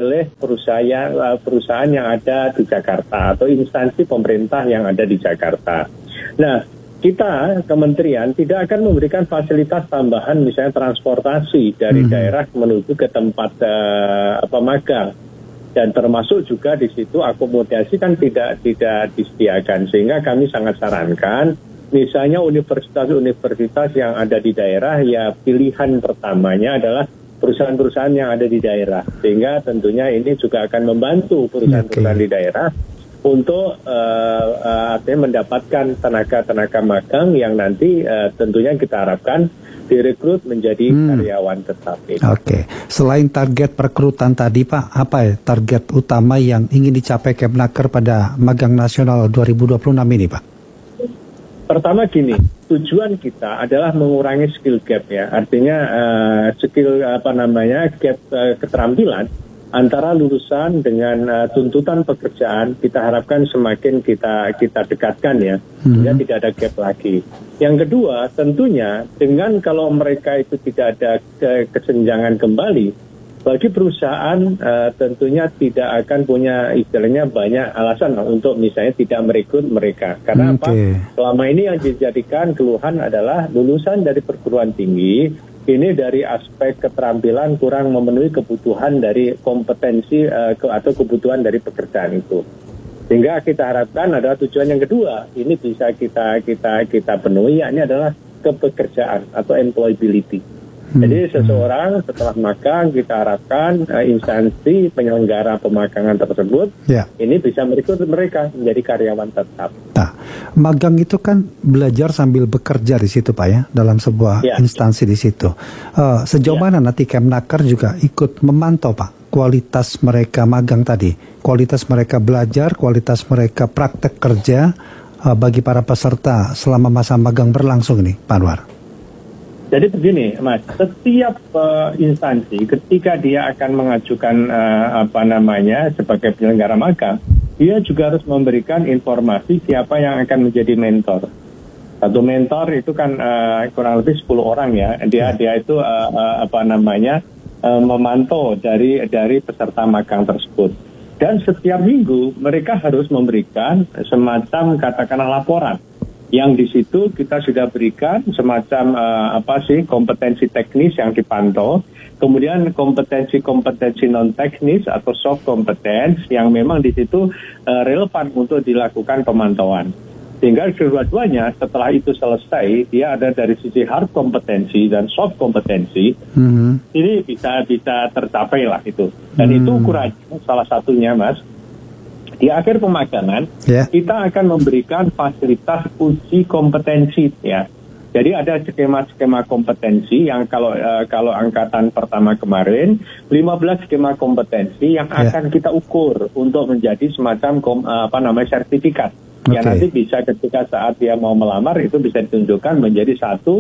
oleh perusahaan yang ada di Jakarta atau instansi pemerintah yang ada di Jakarta. Nah, kita kementerian tidak akan memberikan fasilitas tambahan, misalnya transportasi dari daerah menuju ke tempat magang. Dan termasuk juga di situ akomodasi kan tidak disediakan, sehingga kami sangat sarankan misalnya universitas-universitas yang ada di daerah, ya pilihan pertamanya adalah perusahaan-perusahaan yang ada di daerah, sehingga tentunya ini juga akan membantu perusahaan-perusahaan di daerah untuk artinya mendapatkan tenaga magang yang nanti tentunya kita harapkan direkrut menjadi karyawan tetap. Oke. Selain target perekrutan tadi Pak, apa ya target utama yang ingin dicapai Kemnaker pada Magang Nasional 2026 ini Pak? Pertama gini, tujuan kita adalah mengurangi skill gap ya, artinya gap keterampilan antara lulusan dengan tuntutan pekerjaan kita harapkan semakin kita dekatkan ya, sehingga tidak ada gap lagi. Yang kedua, tentunya dengan kalau mereka itu tidak ada kesenjangan kembali, bagi perusahaan tentunya tidak akan punya istilahnya banyak alasan untuk misalnya tidak merekrut mereka. Karena apa? Selama ini yang dijadikan keluhan adalah lulusan dari perguruan tinggi ini dari aspek keterampilan kurang memenuhi kebutuhan dari kompetensi atau kebutuhan dari pekerjaan itu. Sehingga kita harapkan adalah tujuan yang kedua, ini bisa kita penuhi, yakni adalah kepekerjaan atau employability. Jadi seseorang setelah magang kita harapkan instansi penyelenggara pemagangan tersebut ini bisa merekrut mereka menjadi karyawan tetap. Nah, magang itu kan belajar sambil bekerja di situ Pak ya, dalam sebuah instansi di situ. Sejauh mana nanti Kemnaker juga ikut memantau Pak kualitas mereka magang tadi, kualitas mereka belajar, kualitas mereka praktek kerja bagi para peserta selama masa magang berlangsung ini, Pak Anwar? Jadi begini, Mas, setiap instansi ketika dia akan mengajukan sebagai penyelenggara magang, dia juga harus memberikan informasi siapa yang akan menjadi mentor. Satu mentor itu kan kurang lebih 10 orang ya. Dia itu memantau dari peserta magang tersebut. Dan setiap minggu mereka harus memberikan semacam katakanlah laporan. Yang di situ kita sudah berikan semacam kompetensi teknis yang dipantau, kemudian kompetensi non teknis atau soft competence yang memang di situ relevan untuk dilakukan pemantauan. Sehingga kedua-duanya setelah itu selesai, dia ada dari sisi hard kompetensi dan soft kompetensi, ini bisa tercapai lah itu. Dan itu ukurannya salah satunya, Mas. Di akhir pemagangan, kita akan memberikan fasilitas uji kompetensi ya. Jadi ada skema-skema kompetensi yang kalau angkatan pertama kemarin, 15 skema kompetensi yang akan kita ukur untuk menjadi semacam sertifikat. Yang nanti bisa ketika saat dia mau melamar itu bisa ditunjukkan menjadi satu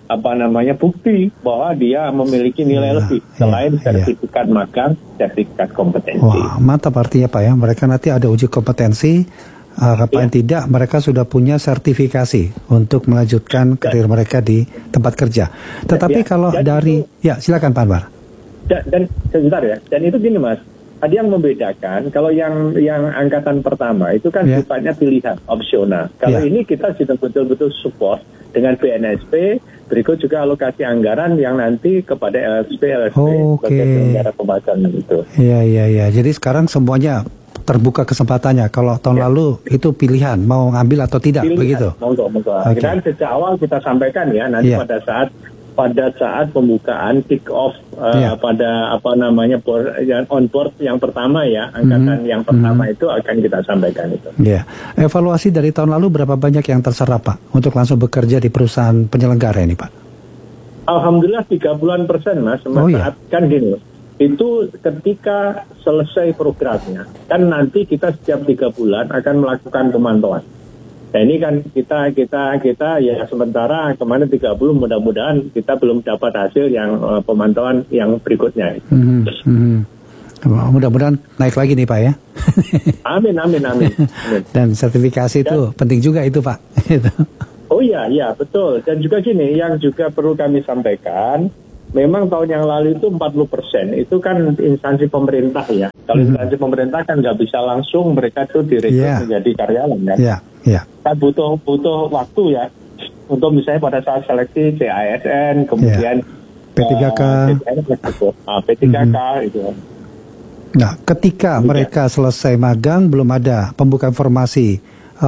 bukti bahwa dia memiliki nilai lebih selain sertifikat magang, sertifikat kompetensi. Wah, mantap artinya Pak ya. Mereka nanti ada uji kompetensi, kapan tidak mereka sudah punya sertifikasi untuk melanjutkan karir mereka di tempat kerja. Tetapi kalau dari silakan Pak Anwar. Dan sebentar ya. Dan itu gini Mas, ada yang membedakan. Kalau yang angkatan pertama itu kan sifatnya pilihan, opsional. Kalau ini kita sudah betul-betul support dengan BNSP, berikut juga alokasi anggaran yang nanti kepada LSP sebagai penyelenggara pemagangan itu. Iya. Jadi sekarang semuanya terbuka kesempatannya. Kalau tahun lalu itu pilihan, mau ngambil atau tidak, begitu? Monggo. Dan sejak awal kita sampaikan ya, nanti pada saat pembukaan kick off pada on board yang pertama ya, angkatan yang pertama itu akan kita sampaikan itu. Evaluasi dari tahun lalu berapa banyak yang terserap Pak untuk langsung bekerja di perusahaan penyelenggara ini Pak? Alhamdulillah 30% Mas. Saat kan gini, itu ketika selesai programnya kan nanti kita setiap 3 bulan akan melakukan pemantauan. Nah ini kan kita ya sementara kemarin 30 mudah-mudahan kita belum dapat hasil yang pemantauan yang berikutnya. Mudah-mudahan naik lagi nih Pak ya. Amin. Dan sertifikasi itu penting juga itu Pak. Oh iya betul. Dan juga gini yang juga perlu kami sampaikan, memang tahun yang lalu itu 40% itu kan instansi pemerintah ya. Kalau instansi pemerintah kan nggak bisa langsung mereka tuh direkrut menjadi karyawan kan. Kan butuh waktu ya untuk misalnya pada saat seleksi CASN, kemudian P3K, P3K itu. Nah, ketika mereka selesai magang belum ada pembukaan formasi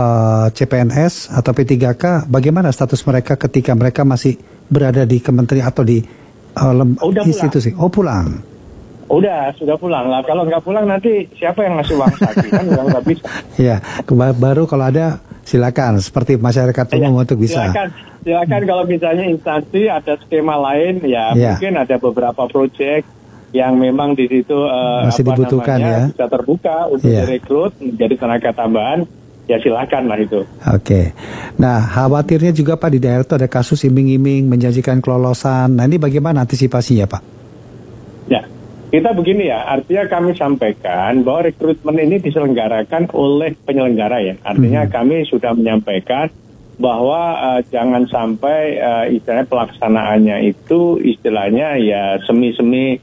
CPNS atau P3K, bagaimana status mereka ketika mereka masih berada di kementerian atau di institusi? Pulang. Sudah pulang lah. Kalau nggak pulang nanti siapa yang ngasih uang saksi kan nggak bisa. Ya, baru kalau ada silakan seperti masyarakat umum untuk bisa. Silakan kalau misalnya instansi ada skema lain mungkin ada beberapa proyek yang memang di situ masih dibutuhkan bisa terbuka untuk direkrut menjadi tenaga tambahan. Ya silakan lah itu. Oke. Nah, khawatirnya juga Pak di daerah itu ada kasus iming-iming menjanjikan kelolosan. Nah, ini bagaimana antisipasinya Pak? Ya, kita begini ya, artinya kami sampaikan bahwa rekrutmen ini diselenggarakan oleh penyelenggara ya. Artinya kami sudah menyampaikan bahwa jangan sampai istilahnya pelaksanaannya itu istilahnya ya semi-semi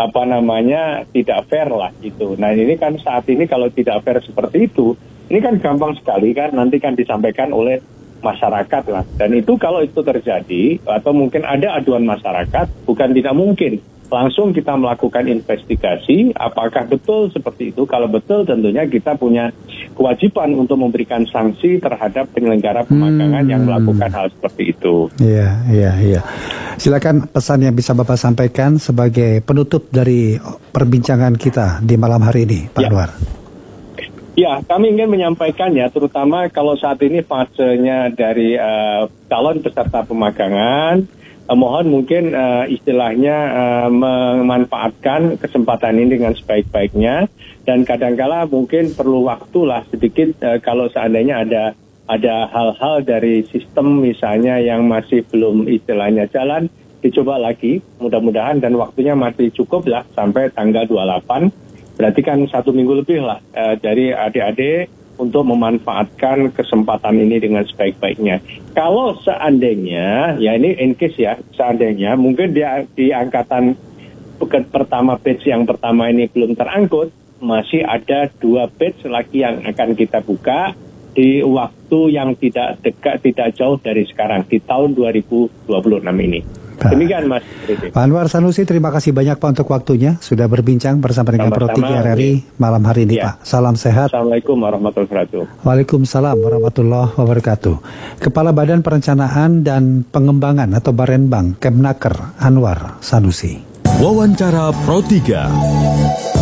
tidak fair lah gitu. Nah ini kan saat ini kalau tidak fair seperti itu, ini kan gampang sekali kan nanti kan disampaikan oleh masyarakat lah. Dan itu kalau itu terjadi atau mungkin ada aduan masyarakat, bukan tidak mungkin langsung kita melakukan investigasi apakah betul seperti itu. Kalau betul tentunya kita punya kewajiban untuk memberikan sanksi terhadap penyelenggara pemagangan yang melakukan hal seperti itu. Iya. Silakan pesan yang bisa Bapak sampaikan sebagai penutup dari perbincangan kita di malam hari ini, Pak Anwar. Ya, kami ingin menyampaikan ya, terutama kalau saat ini fasenya dari calon peserta pemagangan, mohon mungkin istilahnya memanfaatkan kesempatan ini dengan sebaik-baiknya, dan kadangkala mungkin perlu waktu lah sedikit kalau seandainya ada hal-hal dari sistem misalnya yang masih belum istilahnya jalan, dicoba lagi mudah-mudahan, dan waktunya masih cukup lah sampai tanggal 28. Berarti kan 1 minggu lebih lah dari adik-adik untuk memanfaatkan kesempatan ini dengan sebaik-baiknya. Kalau seandainya, ya ini in case ya, seandainya mungkin di angkatan pertama batch yang pertama ini belum terangkut, masih ada 2 batch lagi yang akan kita buka di waktu yang tidak jauh dari sekarang, di tahun 2026 ini. Demikian Mas. Pak Anwar Sanusi, terima kasih banyak Pak untuk waktunya sudah berbincang bersama dengan Pro 3 RRI malam hari ini Pak. Salam sehat. Assalamualaikum warahmatullahi wabarakatuh. Waalaikumsalam warahmatullahi wabarakatuh. Kepala Badan Perencanaan dan Pengembangan atau Barenbang Kemnaker Anwar Sanusi. Wawancara Pro 3.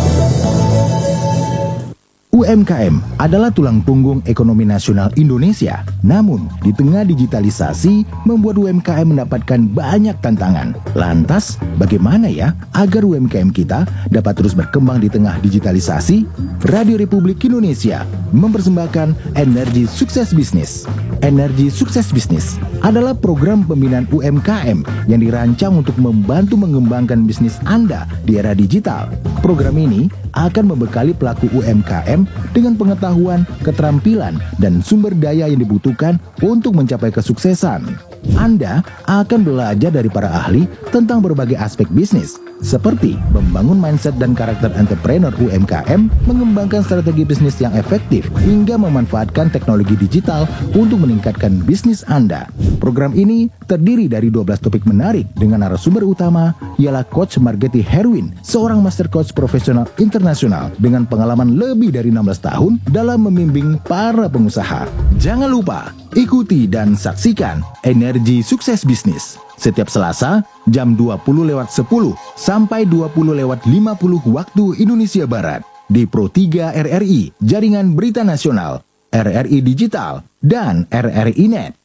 UMKM adalah tulang punggung ekonomi nasional Indonesia. Namun, di tengah digitalisasi, membuat UMKM mendapatkan banyak tantangan. Lantas, bagaimana ya agar UMKM kita dapat terus berkembang di tengah digitalisasi? Radio Republik Indonesia mempersembahkan Energi Sukses Bisnis. Energi Sukses Bisnis adalah program pembinaan UMKM yang dirancang untuk membantu mengembangkan bisnis Anda di era digital. Program ini akan membekali pelaku UMKM dengan pengetahuan, keterampilan, dan sumber daya yang dibutuhkan untuk mencapai kesuksesan. Anda akan belajar dari para ahli tentang berbagai aspek bisnis, seperti membangun mindset dan karakter entrepreneur UMKM, mengembangkan strategi bisnis yang efektif, hingga memanfaatkan teknologi digital untuk meningkatkan bisnis Anda. Program ini terdiri dari 12 topik menarik dengan narasumber utama ialah Coach Margeti Herwin, seorang master coach profesional internasional dengan pengalaman lebih dari 16 tahun dalam membimbing para pengusaha. Jangan lupa ikuti dan saksikan Energi Sukses Bisnis setiap Selasa jam 20.10 sampai 20.50 waktu Indonesia Barat di Pro 3 RRI, Jaringan Berita Nasional, RRI Digital, dan RRI Net.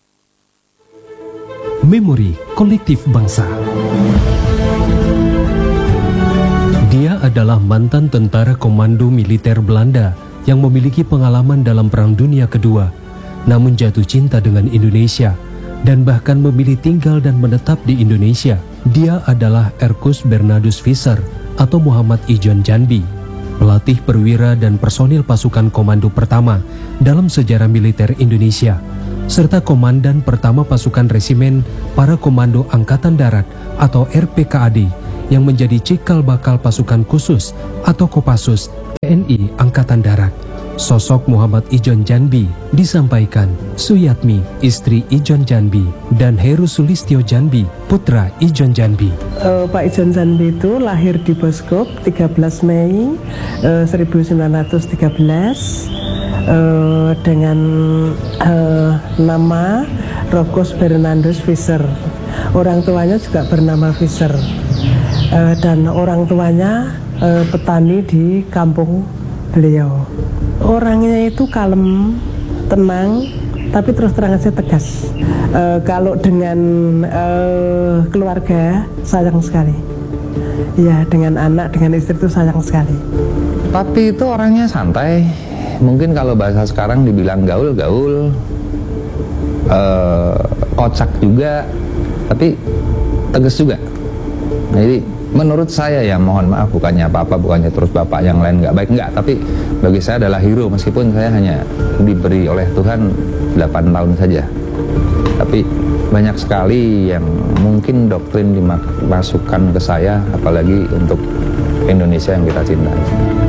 Memori Kolektif Bangsa. Dia adalah mantan tentara komando militer Belanda yang memiliki pengalaman dalam Perang Dunia Kedua, namun jatuh cinta dengan Indonesia dan bahkan memilih tinggal dan menetap di Indonesia. Dia adalah Erkus Bernardus Visser atau Muhammad Ijon Janbi, pelatih perwira dan personil pasukan komando pertama dalam sejarah militer Indonesia, serta komandan pertama pasukan resimen para komando Angkatan Darat atau RPKAD yang menjadi cikal bakal pasukan khusus atau Kopassus TNI Angkatan Darat. Sosok Muhammad Ijon Janbi disampaikan Suyatmi, istri Ijon Janbi, dan Heru Sulistyo Janbi, putra Ijon Janbi. Pak Ijon Janbi itu lahir di Boskop 13 Mei 1913 dengan nama Rogos Bernardus Visser. Orang tuanya juga bernama Visser, dan orang tuanya petani di kampung beliau. Orangnya itu kalem, tenang, tapi terus terang aja tegas. Kalau dengan keluarga sayang sekali, ya dengan anak, dengan istri itu sayang sekali. Tapi itu orangnya santai, mungkin kalau bahasa sekarang dibilang gaul-gaul, kocak juga, tapi tegas juga. Jadi menurut saya ya, mohon maaf, bukannya apa-apa, bukannya terus bapak yang lain nggak baik, nggak, tapi bagi saya adalah hero, meskipun saya hanya diberi oleh Tuhan 8 tahun saja. Tapi banyak sekali yang mungkin doktrin dimasukkan ke saya, apalagi untuk Indonesia yang kita cintai.